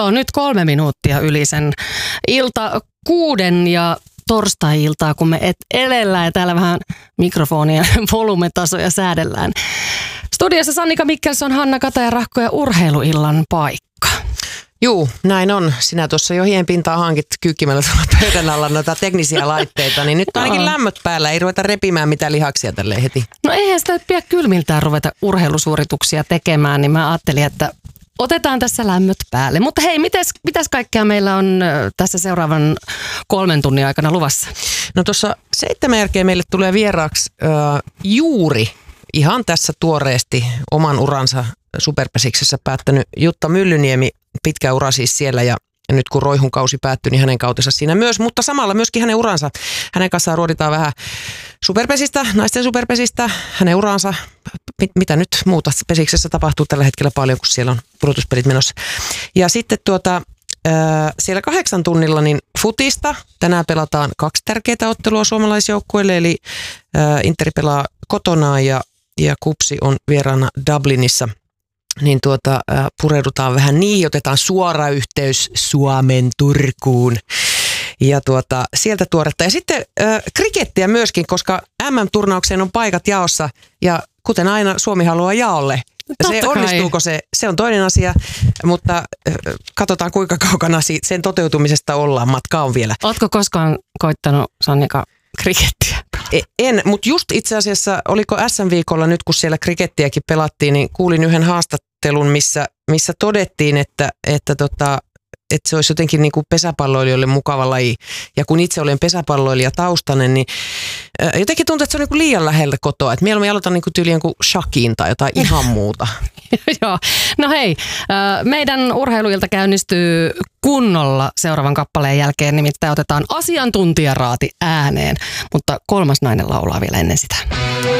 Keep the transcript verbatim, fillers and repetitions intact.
Joo, nyt kolme minuuttia yli sen ilta kuuden ja torstai-iltaa, kun me et elellään ja täällä vähän mikrofonien volumetasoja säädellään. Studiossa Sannika Mikkelson, Hanna Kataja, Rahko ja urheiluillan paikka. Juu, näin on. Sinä tuossa jo hien pintaa hankit kyykkimällä tuolla pöydän alla noita teknisiä laitteita, niin nyt on ainakin lämmöt päällä. Ei ruveta repimään mitään lihaksia tälleen heti. No eihän sitä pidä kylmiltään ruveta urheilusuorituksia tekemään, niin mä ajattelin, että otetaan tässä lämmöt päälle. Mutta hei, mites, mitäs kaikkea meillä on tässä seuraavan kolmen tunnin aikana luvassa? No tuossa seitsemän jälkeen meille tulee vieraaksi äh, juuri ihan tässä tuoreesti oman uransa Superpesiksessä päättänyt Jutta Myllyniemi. Pitkä ura siis siellä ja nyt kun Roihun kausi päättyi, niin hänen kautensa siinä myös, mutta samalla myöskin hänen uransa. Hänen kanssaan ruoditaan vähän superpesistä, naisten superpesistä, hänen uransa, mit, mitä nyt muuta Pesiksessä tapahtuu tällä hetkellä paljon, kun siellä on pudotuspelit menossa. Ja sitten tuota, äh, siellä kahdeksan tunnilla niin futista. Tänään pelataan kaksi tärkeää ottelua suomalaisjoukkueille, eli äh, Interi pelaa kotonaan ja, ja Kupsi on vieraana Dublinissa. Niin tuota, äh, pureudutaan vähän niihin, otetaan suora yhteys Suomen Turkuun ja tuota, sieltä tuoretta. Ja sitten äh, krikettiä myöskin, koska M M-turnaukseen on paikat jaossa ja kuten aina Suomi haluaa jaolle. Se onnistuuko se, se on toinen asia, mutta äh, katsotaan kuinka kaukana siitä, sen toteutumisesta ollaan. Matka on vielä. Ootko koskaan koittanut, Sannika, krikettiä? En, mutta just itse asiassa, oliko S M-viikolla nyt, kun siellä krikettiäkin pelattiin, niin kuulin yhden haastattelun, missä, missä todettiin, että, että, tota, että se olisi jotenkin niin kuin pesäpalloilijoille mukava laji. Ja kun itse olen pesäpalloilija taustainen, niin jotenkin tuntuu, että se on niin kuin liian lähellä kotoa. Että mieluummin aloitan niin kuin tyyliin jonkun shakiin tai jotain ihan muuta. Joo, no hei, meidän urheiluilta käynnistyy kunnolla seuraavan kappaleen jälkeen, nimittäin otetaan asiantuntijaraati ääneen, mutta kolmas nainen laulaa vielä ennen sitä.